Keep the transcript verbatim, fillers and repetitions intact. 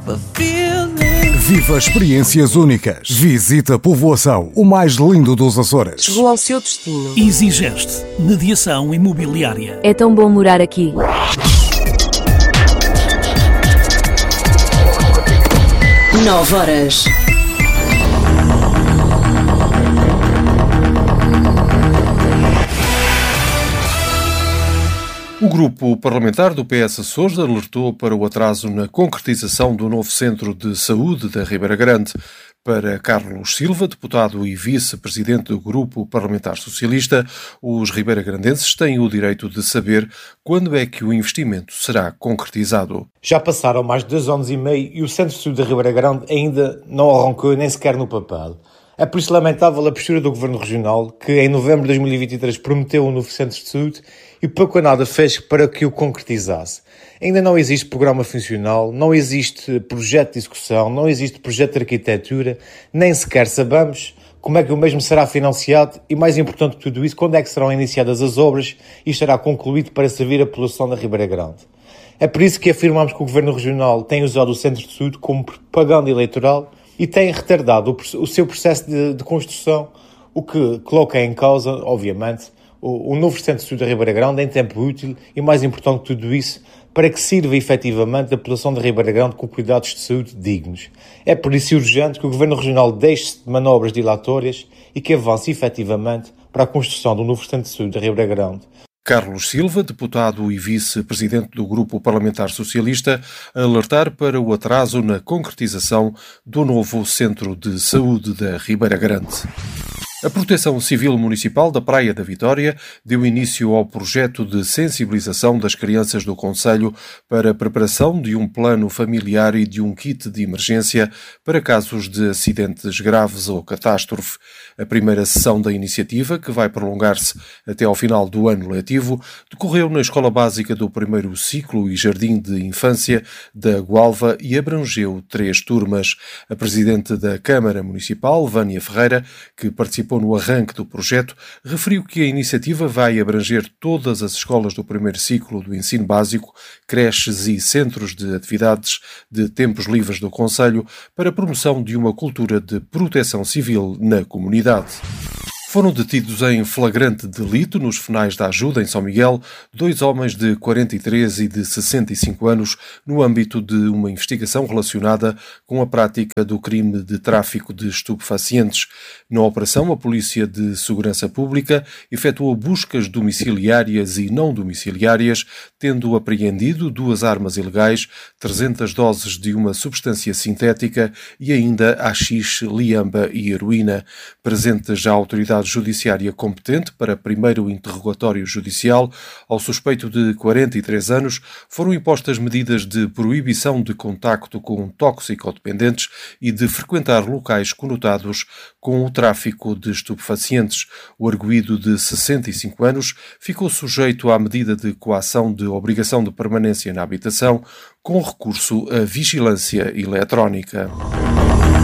Viva experiências únicas. Visita a povoação, o mais lindo dos Açores. Chegou ao seu destino. Exigeste mediação imobiliária. É tão bom morar aqui. Nove horas. O grupo parlamentar do P S Açores alertou para o atraso na concretização do novo Centro de Saúde da Ribeira Grande. Para Carlos Silva, deputado e vice-presidente do grupo parlamentar socialista, os ribeiragrandenses têm o direito de saber quando é que o investimento será concretizado. Já passaram mais de dois anos e meio e o Centro de Saúde da Ribeira Grande ainda não arrancou nem sequer no papel. É por isso lamentável a postura do Governo Regional, que em novembro de dois mil e vinte e três prometeu um novo Centro de Saúde e pouco ou nada fez para que o concretizasse. Ainda não existe programa funcional, não existe projeto de execução, não existe projeto de arquitetura, nem sequer sabemos como é que o mesmo será financiado e, mais importante que tudo isso, quando é que serão iniciadas as obras e estará concluído para servir a população da Ribeira Grande. É por isso que afirmamos que o Governo Regional tem usado o Centro de Saúde como propaganda eleitoral e tem retardado o, o seu processo de, de construção, o que coloca em causa, obviamente, o, o novo Centro de Saúde da Ribeira Grande em tempo útil e, mais importante que tudo isso, para que sirva efetivamente a população da Ribeira Grande com cuidados de saúde dignos. É por isso urgente que o Governo Regional deixe-se de manobras dilatórias e que avance efetivamente para a construção do novo Centro de Saúde da Ribeira Grande. Carlos Silva, deputado e vice-presidente do Grupo Parlamentar Socialista, a alertar para o atraso na concretização do novo Centro de Saúde da Ribeira Grande. A Proteção Civil Municipal da Praia da Vitória deu início ao projeto de sensibilização das crianças do concelho para a preparação de um plano familiar e de um kit de emergência para casos de acidentes graves ou catástrofe. A primeira sessão da iniciativa, que vai prolongar-se até ao final do ano letivo, decorreu na Escola Básica do Primeiro Ciclo e Jardim de Infância da Gualva e abrangeu três turmas. A Presidente da Câmara Municipal, Vânia Ferreira, que participou no arranque do projeto, referiu que a iniciativa vai abranger todas as escolas do primeiro ciclo do ensino básico, creches e centros de atividades de tempos livres do concelho para a promoção de uma cultura de proteção civil na comunidade. Foram detidos em flagrante delito nos Finais da Ajuda, em São Miguel, dois homens de quarenta e três e de sessenta e cinco anos no âmbito de uma investigação relacionada com a prática do crime de tráfico de estupefacientes. Na operação, a Polícia de Segurança Pública efetuou buscas domiciliárias e não domiciliárias, tendo apreendido duas armas ilegais, trezentas doses de uma substância sintética e ainda haxixe, liamba e heroína. Presente já a autoridade judiciária competente para primeiro interrogatório judicial, ao suspeito de quarenta e três anos foram impostas medidas de proibição de contacto com toxicodependentes e de frequentar locais conotados com o tráfico de estupefacientes. O arguido de sessenta e cinco anos ficou sujeito à medida de coação de obrigação de permanência na habitação com recurso à vigilância eletrónica.